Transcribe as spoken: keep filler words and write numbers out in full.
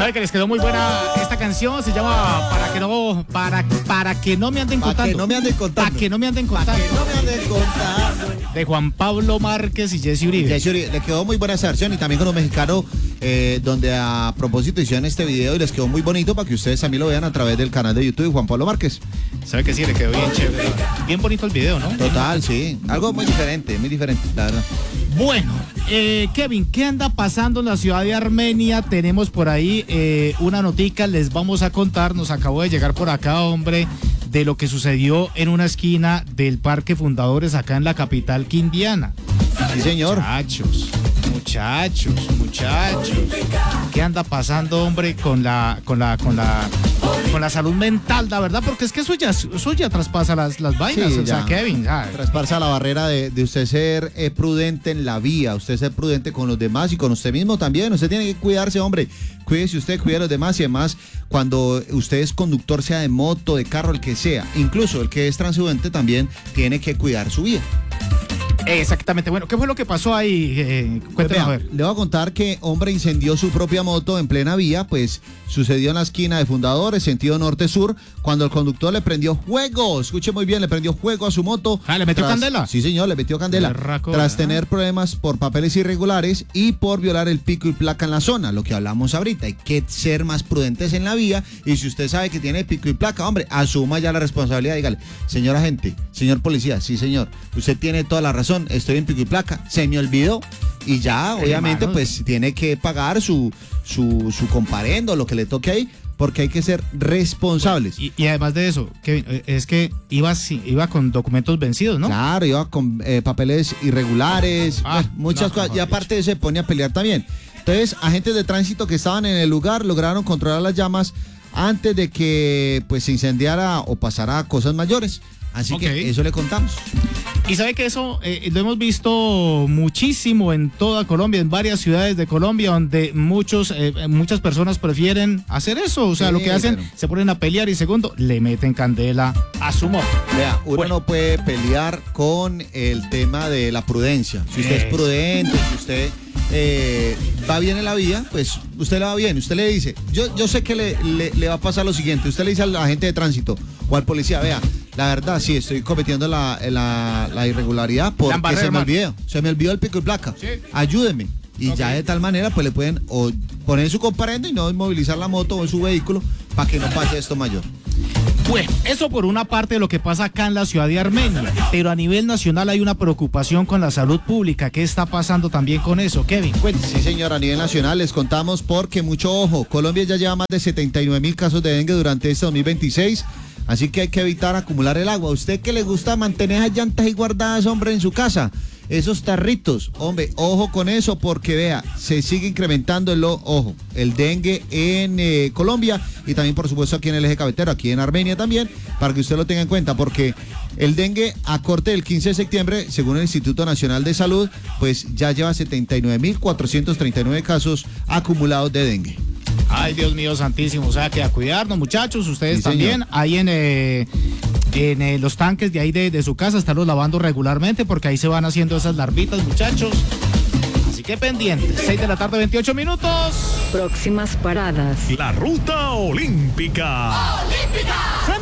¿Sabe que les quedó muy buena esta canción? Se llama Para que no, para, para que no me anden Para contando. que no me anden contando. Para que no me anden contando. Para que no me anden contando. De Juan Pablo Márquez y Jesse Uribe. Jesse Uribe, le quedó muy buena esa versión y también con los mexicanos, eh, donde a propósito hicieron este video y les quedó muy bonito para que ustedes también lo vean a través del canal de YouTube de Juan Pablo Márquez. ¿Sabe que sí? Le quedó bien chévere. Bien bonito el video, ¿no? Total, sí. Algo muy diferente, muy diferente, la verdad. Bueno, eh, Kevin, ¿qué anda pasando en la ciudad de Armenia? Tenemos por ahí eh, una notica, les vamos a contar, nos acabó de llegar por acá, hombre, de lo que sucedió en una esquina del Parque Fundadores acá en la capital quindiana. Sí, señor. Muchachos, muchachos, muchachos. ¿Qué anda pasando, hombre, con la, con la, con la, con la salud mental, la verdad? Porque es que eso ya, eso ya traspasa las, las vainas, Sí, o sea, ya. Kevin. Ah, Traspasa la barrera de, de usted ser eh, prudente en la vía, usted ser prudente con los demás y con usted mismo también. Usted tiene que cuidarse, hombre. Cuídese usted, cuide a los demás y además cuando usted es conductor, sea de moto, de carro, el que sea, incluso el que es transeúnte también tiene que cuidar su vida. Exactamente. Bueno, ¿qué fue lo que pasó ahí? Eh, Pues cuéntenos, vea, a ver. le voy a contar que hombre incendió su propia moto en plena vía, pues sucedió en la esquina de Fundadores, sentido norte-sur, cuando el conductor le prendió fuego, escuche muy bien, le prendió fuego a su moto. Ah, ¿le metió tras- candela? Sí, señor, le metió candela. Berraco, tras ¿verdad? tener problemas por papeles irregulares y por violar el pico y placa en la zona, lo que hablamos ahorita. Hay que ser más prudentes en la vía y si usted sabe que tiene pico y placa, hombre, asuma ya la responsabilidad, dígale, señor agente, señor policía, sí, señor, usted tiene toda la razón, estoy en pico y placa, se me olvidó y ya, Sí, obviamente, hermano. pues tiene que pagar su, su, su comparendo, lo que le toque ahí, porque hay que ser responsables. Y, y además de eso, Kevin, eh, es que iba, si- iba con documentos vencidos, ¿no? Claro, iba con eh, papeles irregulares, Ah, bueno, muchas no, cosas, y mejor aparte de eso se pone a pelear también. Entonces, agentes de tránsito que estaban en el lugar lograron controlar las llamas antes de que pues se incendiara o pasara a cosas mayores. Así Ok. que eso le contamos. Y sabe que eso eh, lo hemos visto muchísimo en toda Colombia, en varias ciudades de Colombia, donde muchos, eh, muchas personas prefieren hacer eso. O sea, Sí, lo que hacen, pero- se ponen a pelear y segundo, le meten candela a su moto. Vea, uno Bueno. no puede pelear con el tema de la prudencia. Si usted es Eso. prudente, si usted eh, va bien en la vía, pues usted le va bien. Usted le dice, yo, yo sé que le, le, le va a pasar lo siguiente. Usted le dice al agente de tránsito o al policía, vea, la verdad, sí, estoy cometiendo la, la, la irregularidad porque embarré, se me hermano. olvidó. Se me olvidó el pico y placa. Sí. Ayúdeme. Y Ok. ya de tal manera, pues le pueden o poner su comparendo y no inmovilizar la moto o su vehículo para que no pase esto mayor. Bueno, eso por una parte de lo que pasa acá en la ciudad de Armenia, pero a nivel nacional hay una preocupación con la salud pública. ¿Qué está pasando también con eso, Kevin? Cuéntese. Sí, señor, a nivel nacional les contamos porque mucho ojo, Colombia ya lleva más de setenta y nueve mil casos de dengue durante este dos mil veintiséis, así que hay que evitar acumular el agua. ¿Usted que le gusta mantener esas llantas ahí guardadas, hombre, en su casa? Esos tarritos, hombre, ojo con eso porque vea, se sigue incrementando el, o- ojo, el dengue en eh, Colombia y también por supuesto aquí en el eje cafetero, aquí en Armenia también, para que usted lo tenga en cuenta porque el dengue a corte del quince de septiembre, según el Instituto Nacional de Salud, pues ya lleva setenta y nueve mil cuatrocientos treinta y nueve casos acumulados de dengue. Ay, Dios mío santísimo, o sea, que a cuidarnos, muchachos, ustedes Sí, también, señor. ahí en, eh, en eh, los tanques de ahí de, de su casa, estarlos lavando regularmente, porque ahí se van haciendo esas larvitas, muchachos. Así que pendientes, seis de la tarde, veintiocho minutos. Próximas paradas. La ruta olímpica. ¡Olímpica!